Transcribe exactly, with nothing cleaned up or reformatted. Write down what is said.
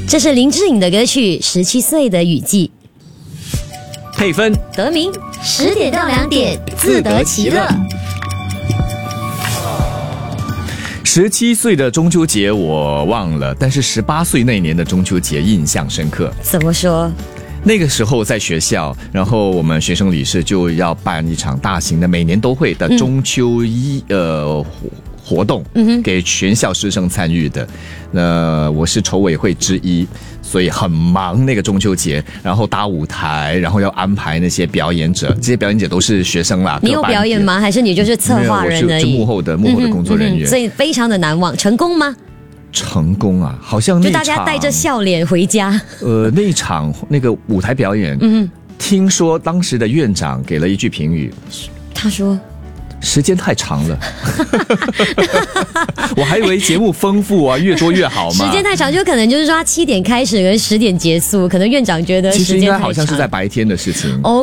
这是林志颖的歌曲《十七岁的雨季》。 配分得名十点到两点，自得其乐。 十七岁的中秋节我忘了，但是十八岁那年的中秋节印象深刻。 怎么说？ 那个时候在学校，然后我们学生理事就要办一场大型的每年都会的中秋一、嗯、呃活动，嗯，给全校师生参与的。那我是筹委会之一，所以很忙那个中秋节，然后搭舞台，然后要安排那些表演者，这些表演者都是学生啦。 你有表演吗？还是你就是策划人而已？ 我是幕后的幕后的工作人员， 嗯嗯嗯，所以非常的难忘。成功吗？ 成功啊，好像那就大家带着笑脸回家。 呃，那一场那个舞台表演，嗯，听说当时的院长给了一句评语， 他说时间太长了。我还以为节目丰富啊，越多越好嘛。 时间太长就可能就是说他七点开始跟十点结束，可能院长觉得时间太长， 其实应该好像是在白天的事情。 哦